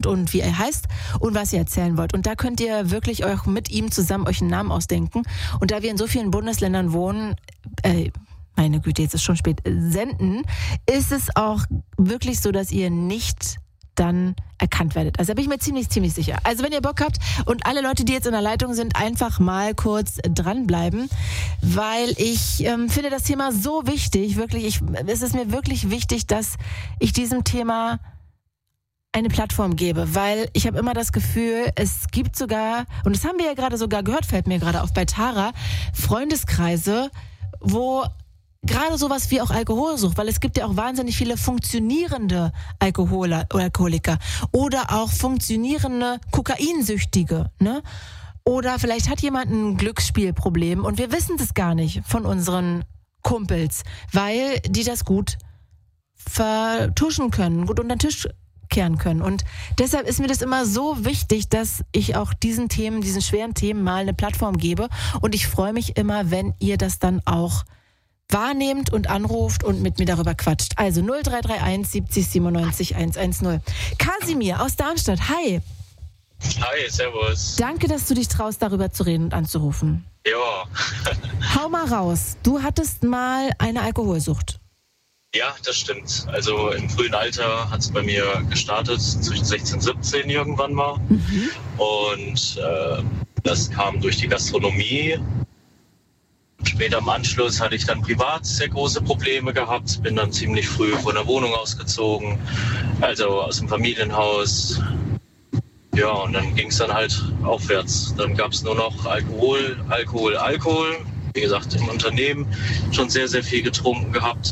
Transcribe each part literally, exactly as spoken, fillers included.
und wie er heißt und was ihr erzählen wollt. Und da könnt ihr wirklich euch mit ihm zusammen euch einen Namen ausdenken. Und da wir in so vielen Bundesländern wohnen, äh, meine Güte, jetzt ist schon spät, senden, ist es auch wirklich so, dass ihr nicht dann erkannt werdet. Also da bin ich mir ziemlich, ziemlich sicher. Also wenn ihr Bock habt und alle Leute, die jetzt in der Leitung sind, einfach mal kurz dranbleiben, weil ich ähm, finde das Thema so wichtig, wirklich, ich, es ist mir wirklich wichtig, dass ich diesem Thema eine Plattform gebe, weil ich habe immer das Gefühl, es gibt sogar, und das haben wir ja gerade sogar gehört, fällt mir gerade auf bei Tara, Freundeskreise, wo gerade sowas wie auch Alkoholsucht, weil es gibt ja auch wahnsinnig viele funktionierende Alkoholer oder Alkoholiker oder auch funktionierende Kokainsüchtige, ne? Oder vielleicht hat jemand ein Glücksspielproblem und wir wissen das gar nicht von unseren Kumpels, weil die das gut vertuschen können, gut unter den Tisch kehren können. Und deshalb ist mir das immer so wichtig, dass ich auch diesen Themen, diesen schweren Themen mal eine Plattform gebe. Und ich freue mich immer, wenn ihr das dann auch wahrnehmt und anruft und mit mir darüber quatscht. Also null drei drei eins siebzig siebenundneunzig hundertzehn. Kasimir aus Darmstadt, hi. Hi, servus. Danke, dass du dich traust, darüber zu reden und anzurufen. Ja. Hau mal raus. Du hattest mal eine Alkoholsucht. Ja, das stimmt. Also im frühen Alter hat es bei mir gestartet, zwischen sechzehn und siebzehn irgendwann mal. Mhm. Und äh, das kam durch die Gastronomie. Später im Anschluss hatte ich dann privat sehr große Probleme gehabt, bin dann ziemlich früh von der Wohnung ausgezogen, also aus dem Familienhaus. Ja, und dann ging es dann halt aufwärts. Dann gab es nur noch Alkohol, Alkohol, Alkohol. Wie gesagt, im Unternehmen schon sehr, sehr viel getrunken gehabt.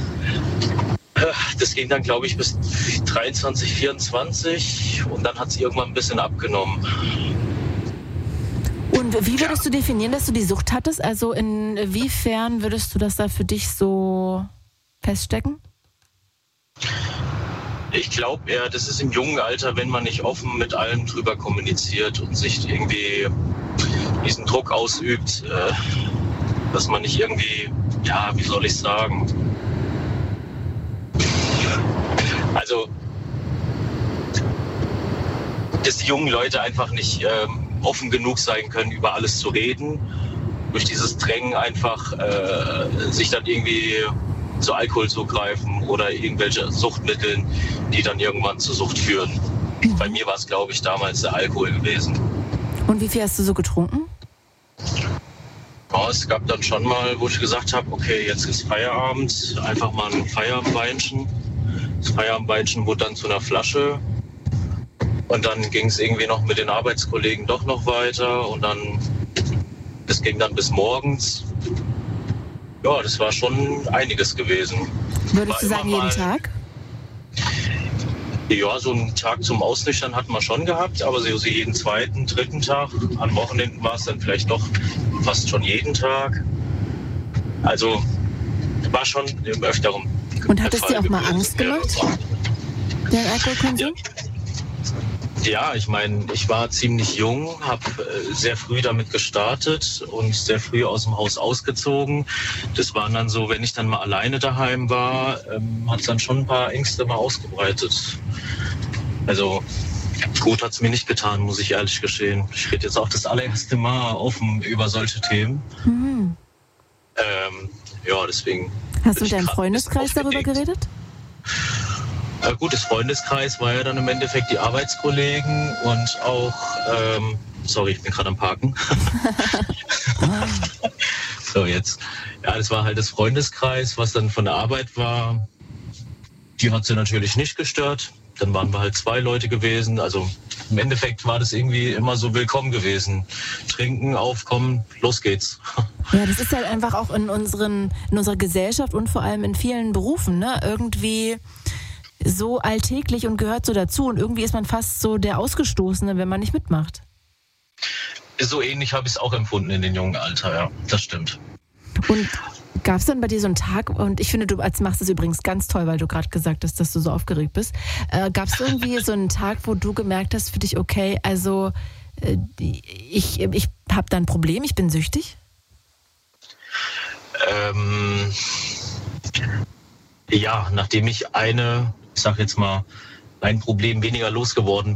Das ging dann, glaube ich, bis dreiundzwanzig, vierundzwanzig und dann hat es irgendwann ein bisschen abgenommen. Und wie würdest du definieren, dass du die Sucht hattest? Also inwiefern würdest du das da für dich so feststecken? Ich glaube eher, das ist im jungen Alter, wenn man nicht offen mit allem drüber kommuniziert und sich irgendwie diesen Druck ausübt, äh, dass man nicht irgendwie, ja, wie soll ich sagen, also dass die jungen Leute einfach nicht ähm, offen genug sein können, über alles zu reden. Durch dieses Drängen einfach äh, sich dann irgendwie zu Alkohol zugreifen oder irgendwelche Suchtmitteln, die dann irgendwann zur Sucht führen. Bei mir war es, glaube ich, damals der Alkohol gewesen. Und wie viel hast du so getrunken? Ja, es gab dann schon mal, wo ich gesagt habe, okay, jetzt ist Feierabend, einfach mal ein Feierabendweinchen. Das Feierabendweinchen wurde dann zu einer Flasche. Und dann ging es irgendwie noch mit den Arbeitskollegen doch noch weiter und dann, das ging dann bis morgens. Ja, das war schon einiges gewesen. Würdest war du sagen, jeden Tag? Ja, so einen Tag zum Ausnüchtern hatten wir schon gehabt, aber so jeden zweiten, dritten Tag. An Wochenenden war es dann vielleicht doch fast schon jeden Tag. Also war schon im Öfteren. Und hat es dir auch mal Angst gemacht, der Alkoholkonsum? Ja. Ja, ich meine, ich war ziemlich jung, habe äh, sehr früh damit gestartet und sehr früh aus dem Haus ausgezogen. Das waren dann so, wenn ich dann mal alleine daheim war, ähm, hat es dann schon ein paar Ängste mal ausgebreitet. Also gut hat es mir nicht getan, muss ich ehrlich gestehen. Ich rede jetzt auch das allererste Mal offen über solche Themen. Mhm. Ähm, ja, deswegen. Hast du mit deinem Freundeskreis darüber geredet? Ein gutes Freundeskreis war ja dann im Endeffekt die Arbeitskollegen und auch, ähm, sorry, ich bin gerade am Parken. So, jetzt. Ja, das war halt das Freundeskreis, was dann von der Arbeit war. Die hat sie natürlich nicht gestört. Dann waren wir halt zwei Leute gewesen. Also im Endeffekt war das irgendwie immer so willkommen gewesen. Trinken, aufkommen, los geht's. Ja, das ist halt einfach auch in unseren, in unserer Gesellschaft und vor allem in vielen Berufen, ne? Irgendwie so alltäglich und gehört so dazu. Und irgendwie ist man fast so der Ausgestoßene, wenn man nicht mitmacht. So ähnlich habe ich es auch empfunden in dem jungen Alter, ja. Das stimmt. Und gab es dann bei dir so einen Tag, und ich finde, du machst das übrigens ganz toll, weil du gerade gesagt hast, dass du so aufgeregt bist. Äh, gab es irgendwie so einen Tag, wo du gemerkt hast für dich, okay, also äh, ich, ich habe da ein Problem, ich bin süchtig? Ähm, ja, nachdem ich eine, ich sag jetzt mal, ein Problem weniger losgeworden